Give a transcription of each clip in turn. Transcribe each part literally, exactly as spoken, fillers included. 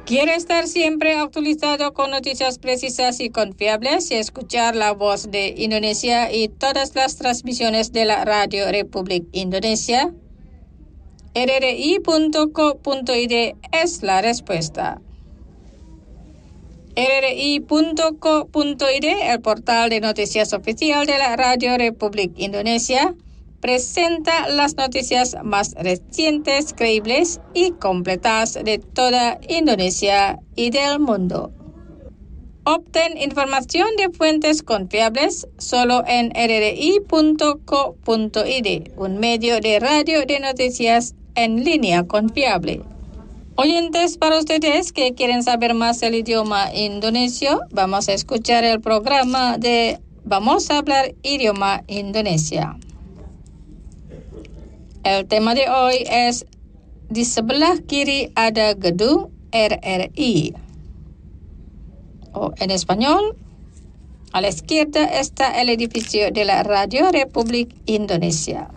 Quiere estar siempre actualizado con noticias precisas y confiables y escuchar la voz de Indonesia y todas las transmisiones de la Radio Republik Indonesia. R R I punto co punto I D es la respuesta. R R I punto co punto I D, el portal de noticias oficial de la Radio Republik Indonesia, presenta las noticias más recientes, creíbles y completas de toda Indonesia y del mundo. Obtén información de fuentes confiables solo en R R I punto co punto I D, un medio de radio de noticias en línea confiable. Oyentes, para ustedes que quieren saber más del idioma indonesio, vamos a escuchar el programa de Vamos a hablar idioma Indonesia. El tema de hoy es Di sebelah kiri ada gedung R R I. O en español, a la izquierda está el edificio de la Radio Republik Indonesia.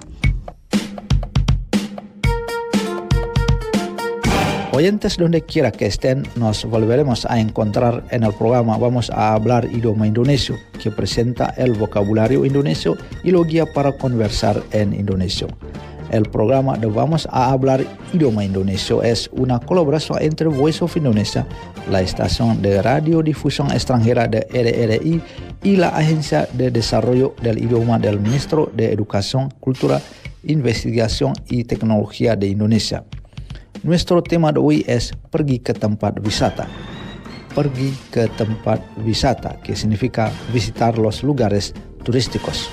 Oyentes donde quiera que estén, nos volveremos a encontrar en el programa Vamos a hablar idioma indonesio, que presenta el vocabulario indonesio y lo guía para conversar en indonesio. El programa de Vamos a hablar idioma indonesio es una colaboración entre Voice of Indonesia, la estación de radiodifusión extranjera de R R I y la Agencia de Desarrollo del Idioma del Ministro de Educación, Cultura, Investigación y Tecnología de Indonesia. Nuestro tema de hoy es pergi ke tempat wisata. Pergi ke tempat wisata, que significa visitar los lugares turísticos.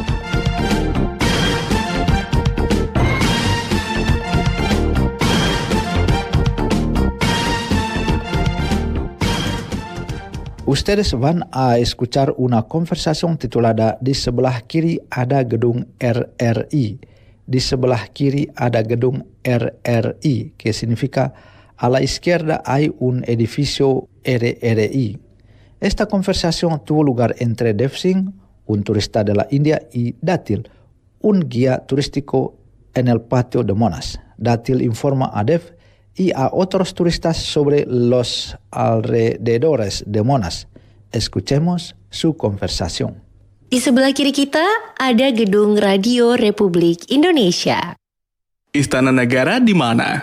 Ustedes van a escuchar una conversación titulada Di sebelah kiri ada gedung R R I. Di sebelah kiri ada gedung R R I, que significa a la izquierda hay un edificio R R I. Esta conversación tuvo lugar entre Dev Singh, un turista de la India, y Datil, un guía turístico en el patio de Monas. Datil informa a Dev y a otros turistas sobre los alrededores de Monas. Escuchemos su conversación. Di sebelah kiri kita ada gedung Radio Republik Indonesia. Istana Negara di mana?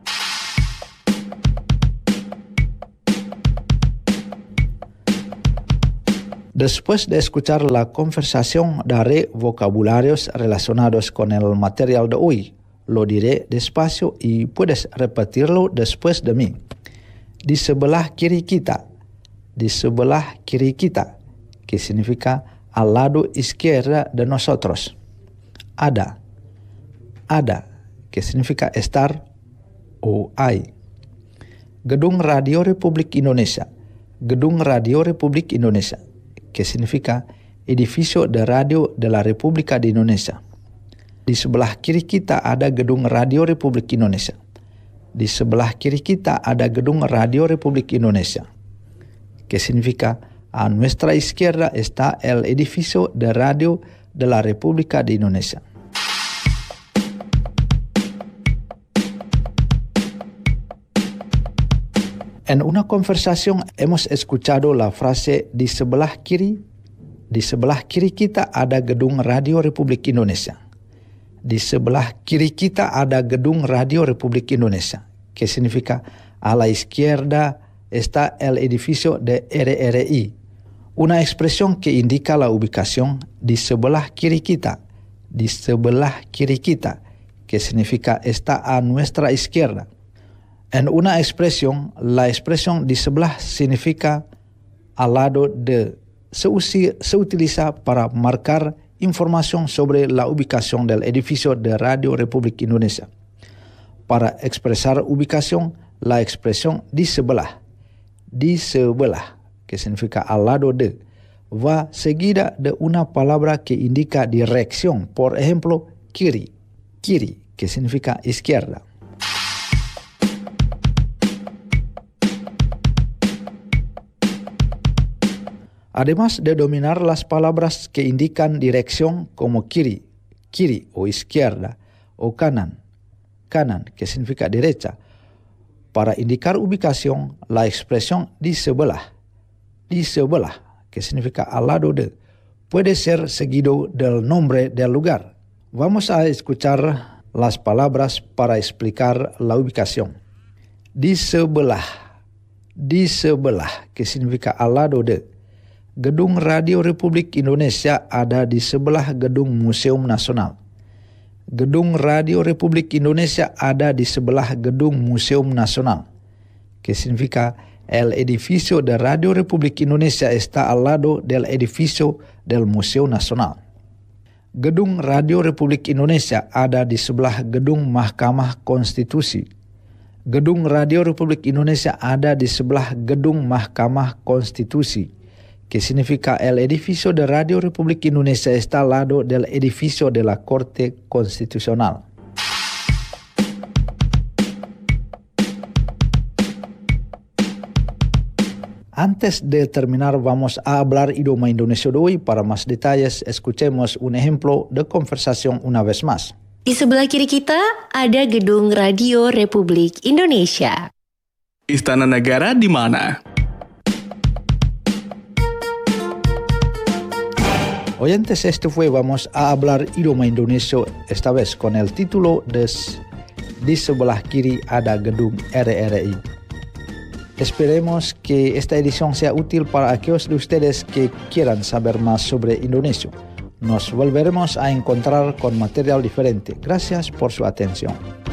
Después de escuchar la conversación, daré vocabularios relacionados con el material de hoy. Lo diré despacio y puedes repetirlo después de mí. Di sebelah kiri kita. Di sebelah kiri kita, que significa al lado izquierda de nosotros. Ada. Ada, que significa estar o hay. Gedung Radio Republik Indonesia. Gedung Radio Republik Indonesia, que significa edificio de radio de la República de Indonesia. Di sebelah kiri kita ada gedung Radio Republik Indonesia. Di sebelah kiri kita ada gedung Radio Republik Indonesia, que significa a nuestra izquierda está el edificio de radio de la República de Indonesia. En una conversación hemos escuchado la frase di sebelah kiri. Di sebelah kiri kita ada gedung Radio Republik Indonesia. Di sebelah kiri kita ada gedung Radio Republik Indonesia, que significa a la izquierda está el edificio de R R I. Una expresión que indica la ubicación di sebelah kiri kita. Di sebelah kiri kita, que significa está a nuestra izquierda. En una expresión, la expresión di sebelah significa al lado de. Se, usi, se utiliza para marcar información sobre la ubicación del edificio de Radio Republik Indonesia. Para expresar ubicación, la expresión di sebelah, di sebelah, que significa al lado de, va seguida de una palabra que indica dirección. Por ejemplo, kiri, kiri, que significa izquierda. Además de dominar las palabras que indican dirección como kiri, kiri o izquierda, o kanan, kanan, que significa derecha, Para indicar ubicación, la expresión di sebelah, di sebelah, que significa al lado de, puede ser seguido del nombre del lugar. Vamos a escuchar las palabras para explicar la ubicación. Di sebelah, di sebelah, que significa al lado de. Gedung Radio Republik Indonesia ada di sebelah Gedung Museum Nasional. Gedung Radio Republik Indonesia ada di sebelah Gedung Museum Nasional, que significa el edificio de Radio Republik Indonesia está al lado del edificio del Museo Nasional. Gedung Radio Republik Indonesia ada di sebelah Gedung Mahkamah Konstitusi. Gedung Radio Republik Indonesia ada di sebelah Gedung Mahkamah Konstitusi, que significa el edificio de Radio Republik Indonesia está al lado del edificio de la Corte Constitucional. Antes de terminar, vamos a hablar idioma Indonesia de hoy. Para más detalles, escuchemos un ejemplo de conversación una vez más. Di sebelah kiri kita ada Gedung Radio Republik Indonesia. Istana Negara di mana? Oyentes, este fue Vamos a hablar idioma Indonesia, esta vez con el título de Di sebelah kiri ada Gedung R R I. Esperemos que esta edición sea útil para aquellos de ustedes que quieran saber más sobre Indonesia. Nos volveremos a encontrar con material diferente. Gracias por su atención.